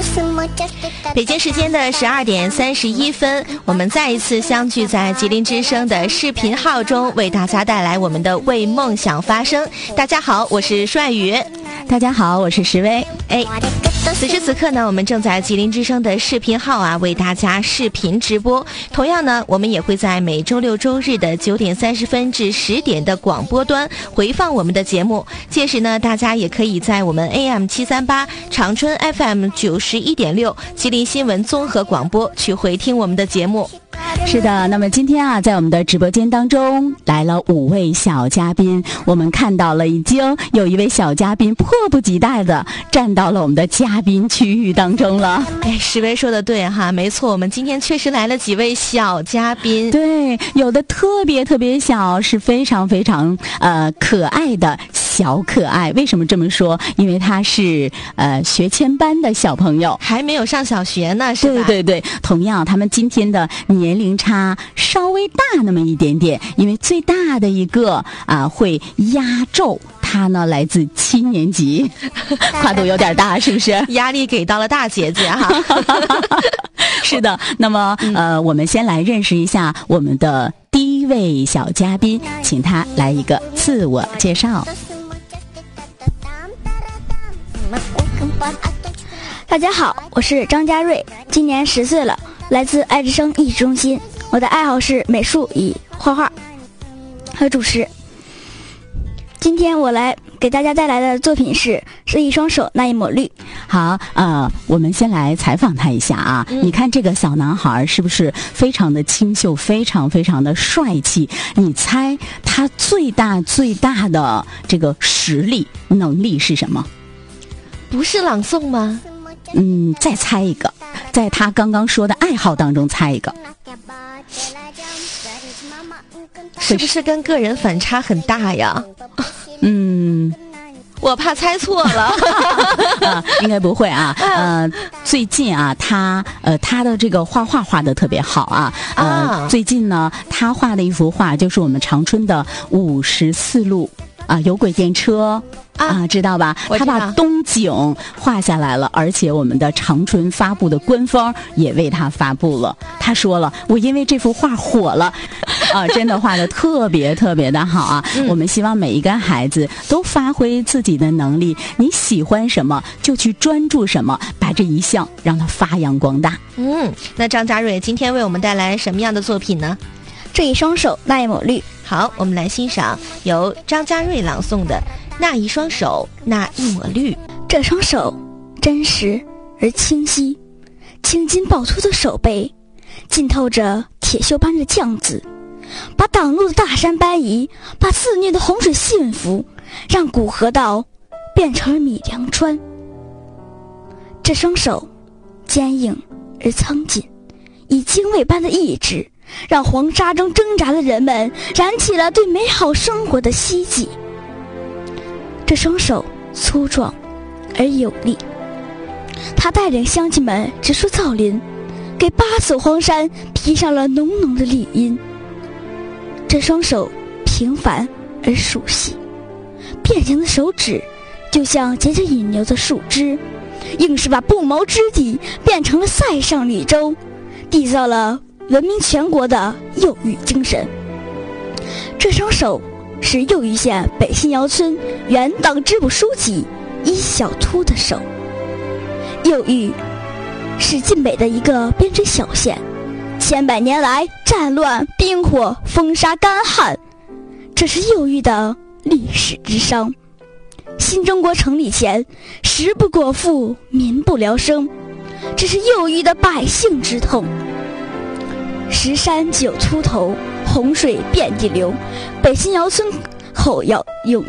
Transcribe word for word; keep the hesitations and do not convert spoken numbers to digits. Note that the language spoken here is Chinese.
北京时间的十二点三十一分，我们再一次相聚在吉林之声的视频号中，为大家带来我们的为梦想发声。大家好，我是帅宇。 大家好，我是石薇。 哎，此时此刻呢，我们正在吉林之声的视频号啊为大家视频直播。同样呢，我们也会在每周六周日的九点三十分至十点的广播端回放我们的节目。届时呢，大家也可以在我们 A M 七三八 长春 F M 九十一点六吉林新闻综合广播去回听我们的节目。 是的，那么今天啊，在我们的直播间当中来了五位小嘉宾，我们看到了已经有一位小嘉宾迫不及待的站到了我们的嘉宾区域当中了。 哎，石薇说的对哈，没错，我们今天确实来了几位小嘉宾。 对，有的特别特别小，是非常非常呃可爱的小可爱。为什么这么说？因为他是呃学前班的小朋友， 还没有上小学呢，是吧？ 对对对，同样他们今天的年龄差稍微大那么一点点，因为最大的一个啊会压轴，他呢来自七年级，跨度有点大，是不是？ 压力给到了大姐姐哈。 是的，那么呃，我们先来认识一下我们的第一位小嘉宾，请他来一个自我介绍。 大家好，我是张佳瑞，今年十岁了，来自爱之声艺术中心。我的爱好是美术与画画和主持。今天我来给大家带来的作品是这一双手那一抹绿。 好，呃，我们先来采访他一下啊。嗯、你看这个小男孩是不是非常的清秀，非常非常的帅气？你猜他最大最大的这个实力能力是什么？ 不是朗诵吗？ 嗯，再猜一个，在他刚刚说的爱好当中猜一个。 是不是跟个人反差很大呀？ 嗯， 我怕猜错了。 啊，应该不会啊。呃，最近啊，他呃他的这个画画画得特别好啊。呃，啊、最近呢，他画的一幅画就是我们长春的五十四路啊有轨电车。啊，知道吧？他把东景画下来了，而且我们的长春发布的官方也为他发布了。他说了，我因为这幅画火了，啊，真的画得特别特别的好啊！嗯、我们希望每一个孩子都发挥自己的能力，你喜欢什么就去专注什么，把这一项让它发扬光大。 嗯，那张佳瑞今天为我们带来什么样的作品呢？ 这一双手那一抹绿。 好，我们来欣赏由张佳瑞朗诵的那一双手那一抹绿。 这双手真实而清晰，青筋暴突的手背浸透着铁锈般的酱紫，把挡路的大山搬移，把肆虐的洪水驯服，让古河道变成了米粮川。这双手坚硬而苍劲，以精卫般的意志，让黄沙中挣扎的人们燃起了对美好生活的希冀。这双手粗壮而有力，他带领乡亲们植树造林，给八所荒山披上了浓浓的绿荫。这双手平凡而熟悉，变形的手指就像结着引流的树枝，硬是把不毛之地变成了塞上绿洲，缔造了闻名全国的幼育精神。这双手是右峪县北新窑村原党支部书记伊小突的手。右峪是晋北的一个边陲小县，千百年来战乱、兵火、风沙、干旱，这是右峪的历史之伤。新中国成立前，食不果腹，民不聊生，这是右峪的百姓之痛。石山就有秃头，洪水遍地流，北新窑村后要涌